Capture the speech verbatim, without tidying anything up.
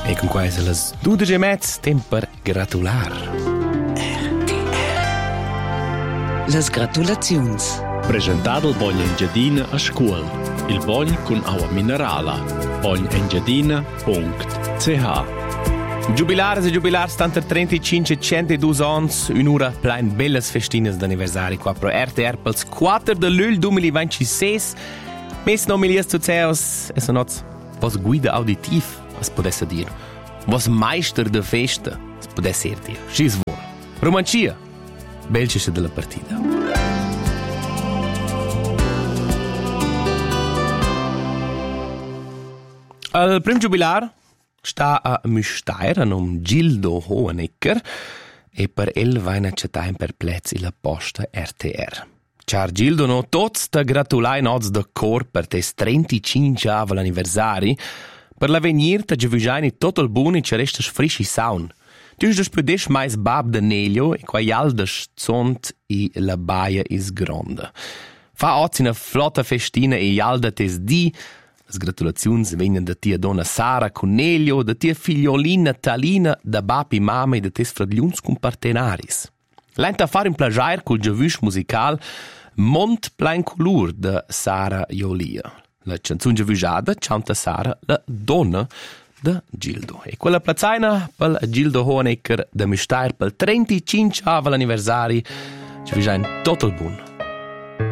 E con queste le dodici e mezz, tempo per gratular. R T R. Les gratulazions. Presentato il Bogn Engiadina a scuola. Il Bogn con acqua minerale. bogn engiadina punto c h. Giubilars e giubilars stanno trentacinque centodue anni, un'ora plein belle festine d'anniversari qua pro R T R pels quattro de luglio duemilaventisei. Mes nomilias zu ceos, e sonoz was guida auditiv, was potesse dir. Was meister de festa, was potesse dir. Schis vor. Romancia, belgische della partita. Al prim giubilar sta a Müstair, a nom Gildo Hohenecker, e per el vain accettaim per plezzi la posta R T R. Ciao Gildo, no tots te gratulai noz de cor per tes trentacinque av l'anniversari, per l'avenir te giuvigiani tot il buni ci restes frisci saun. Tu despodes mais bab de Nelio e quai aldes zont i la baia is gronda. Fa oz ina flotta festina e alda tes di. Le gratulazioni vengono da tia donna Sara Cornelio, da tia figliolina Talina, da papi mama e da tes fradliuns con partenaris. Lenta a fare un plagiar col giavush musical Mont plein colur da Sara Iolia. La canzone giavusciata canta Sara, la donna da Gildo. E quella plazzaina per Gildo Hohenecker da Müstair per trentacinque av l'anniversari ci viene tutto il buon.